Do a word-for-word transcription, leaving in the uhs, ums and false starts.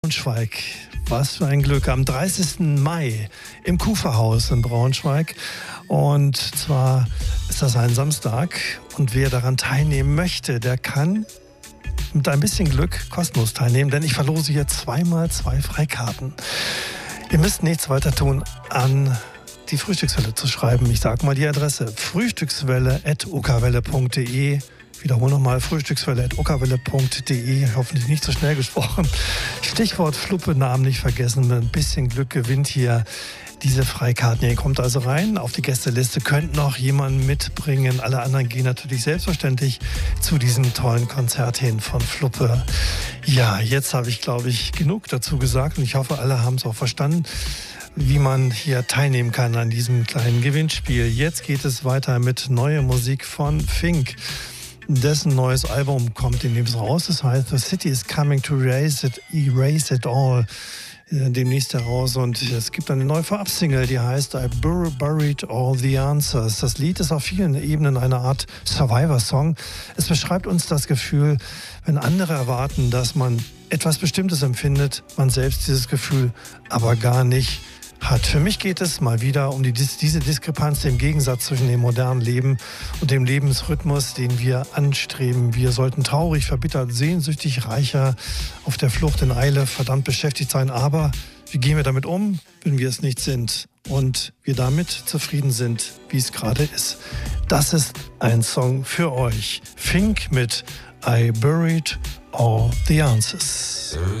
Braunschweig. Was für ein Glück. Am dreißigsten Mai im Kuferhaus in Braunschweig. Und zwar ist das ein Samstag. Und wer daran teilnehmen möchte, der kann mit ein bisschen Glück kostenlos teilnehmen. Denn ich verlose hier zweimal zwei Freikarten. Ihr müsst nichts weiter tun, an die Frühstückswelle zu schreiben. Ich sage mal die Adresse: frühstückswelle at okerwelle punkt de. Wiederhole nochmal: frühstückswelle at okerwelle punkt de. Hoffentlich nicht so schnell gesprochen. Stichwort Fluppe, Namen nicht vergessen. Mit ein bisschen Glück gewinnt hier diese Freikarten. Ihr kommt also rein auf die Gästeliste, könnt noch jemanden mitbringen. Alle anderen gehen natürlich selbstverständlich zu diesem tollen Konzert hin von Fluppe. Ja, jetzt habe ich, glaube ich, genug dazu gesagt und ich hoffe, alle haben es auch verstanden, wie man hier teilnehmen kann an diesem kleinen Gewinnspiel. Jetzt geht es weiter mit neuer Musik von Fink. Dessen neues Album kommt demnächst raus. Das heißt, The City is Coming to Erase It, Erase It All. Demnächst heraus. Und es gibt eine neue Vorab-Single, die heißt I Buried All the Answers. Das Lied ist auf vielen Ebenen eine Art Survivor-Song. Es beschreibt uns das Gefühl, wenn andere erwarten, dass man etwas Bestimmtes empfindet, man selbst dieses Gefühl aber gar nicht hat. Für mich geht es mal wieder um die, diese Diskrepanz, den Gegensatz zwischen dem modernen Leben und dem Lebensrhythmus, den wir anstreben. Wir sollten traurig, verbittert, sehnsüchtig, reicher, auf der Flucht in Eile, verdammt beschäftigt sein. Aber wie gehen wir damit um, wenn wir es nicht sind und wir damit zufrieden sind, wie es gerade ist? Das ist ein Song für euch. Fink mit I Buried All the Answers.